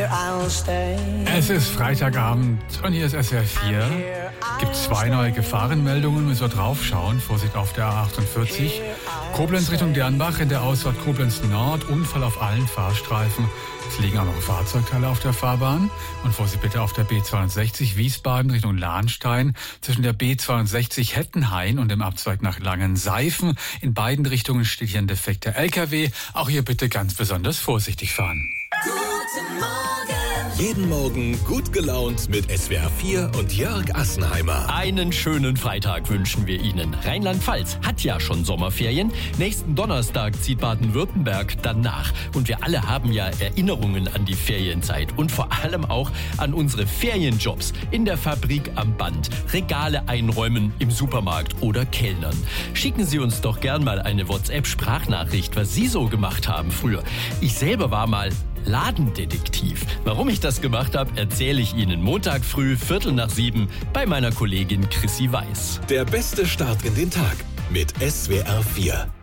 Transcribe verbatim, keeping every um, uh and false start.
Es ist Freitagabend und hier ist S W R vier. Gibt zwei neue Gefahrenmeldungen, müssen wir draufschauen. Vorsicht auf der A achtundvierzig. Koblenz Richtung Dernbach in der Ausfahrt Koblenz Nord. Unfall auf allen Fahrstreifen. Es liegen auch noch Fahrzeugteile auf der Fahrbahn. Und Vorsicht bitte auf der B zweihundertsechzig Wiesbaden Richtung Lahnstein. Zwischen der B zweihundertsechzig Hettenhain und dem Abzweig nach Langenseifen. In beiden Richtungen steht hier ein defekter L K W. Auch hier bitte ganz besonders vorsichtig fahren. Guten Morgen. Jeden Morgen gut gelaunt mit S W R vier und Jörg Assenheimer. Einen schönen Freitag wünschen wir Ihnen. Rheinland-Pfalz hat ja schon Sommerferien. Nächsten Donnerstag zieht Baden-Württemberg dann nach. Und wir alle haben ja Erinnerungen an die Ferienzeit und vor allem auch an unsere Ferienjobs in der Fabrik am Band, Regale einräumen im Supermarkt oder Kellnern. Schicken Sie uns doch gern mal eine WhatsApp-Sprachnachricht, was Sie so gemacht haben früher. Ich selber war mal Ladendetektiv. Warum ich das gemacht habe, erzähle ich Ihnen Montag früh, Viertel nach sieben, bei meiner Kollegin Chrissy Weiß. Der beste Start in den Tag mit S W R vier.